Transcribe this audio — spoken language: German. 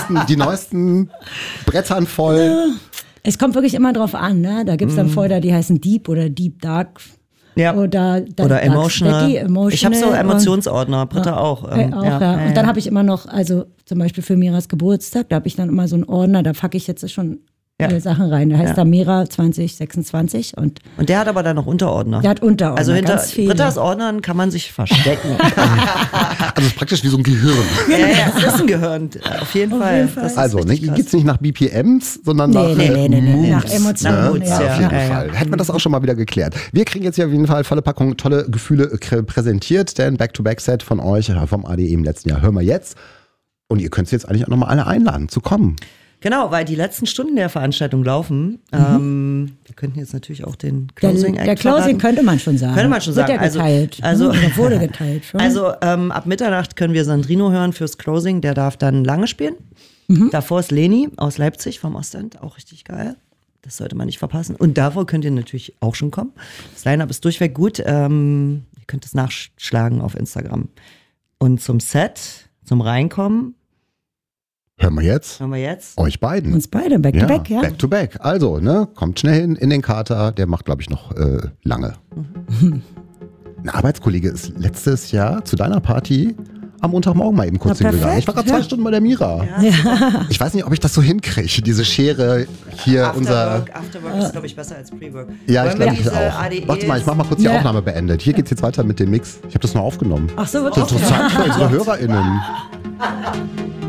die neuesten Brettern voll. Es kommt wirklich immer drauf an, ne? Da gibt es dann Folder, die heißen Deep oder Deep Dark. Ja. Oder Emotional. Emotional. Ich habe so Emotionsordner, Britta auch. Und dann habe ich immer noch, also zum Beispiel für Miras Geburtstag, da habe ich dann immer so einen Ordner, da packe ich jetzt schon viele Sachen rein. Der heißt da Mira 2026. Und der hat aber dann noch Unterordner. Der hat Unterordner, also hinter ganz viele. Brittas Ordnern kann man sich verstecken. Also es ist praktisch wie so ein Gehirn. Ja, das ist ein Gehirn. Auf jeden Fall. Also, geht es nicht nach BPMs, sondern nach Moods. Nach Emotionen. Auf jeden Fall. Hätten wir das auch schon mal wieder geklärt. Wir kriegen jetzt hier auf jeden Fall volle Packung tolle Gefühle präsentiert, denn Back-to-Back-Set von euch vom ADE im letzten Jahr hören wir jetzt. Und ihr könnt jetzt eigentlich auch nochmal alle einladen, zu kommen. Genau, weil die letzten Stunden der Veranstaltung laufen. Wir könnten jetzt natürlich auch den Closing-Act Der Closing könnte man schon sagen. Wird ja geteilt. Oder wurde geteilt schon. Also ab Mitternacht können wir Sandrino hören fürs Closing. Der darf dann lange spielen. Davor ist Leni aus Leipzig vom Ostend. Auch richtig geil. Das sollte man nicht verpassen. Und davor könnt ihr natürlich auch schon kommen. Das Line-Up ist durchweg gut. Ihr könnt es nachschlagen auf Instagram. Und zum Set, zum Reinkommen, Hören wir jetzt? Euch beiden. Uns beide, back to back, ja. Back to back. Also, kommt schnell hin in den Kater. Der macht, glaube ich, noch lange. Ein Arbeitskollege ist letztes Jahr zu deiner Party am Montagmorgen mal eben kurz hingegangen. Ich war gerade 2 Stunden bei der Mira. Ja. Ich weiß nicht, ob ich das so hinkriege, diese Schere hier. Afterwork ist, glaube ich, besser als Pre-Work. Ja, ich glaube auch. Warte mal, ich mache mal kurz die Aufnahme beendet. Hier geht's jetzt weiter mit dem Mix. Ich habe das nur aufgenommen. Ach so, das ist interessant für unsere HörerInnen.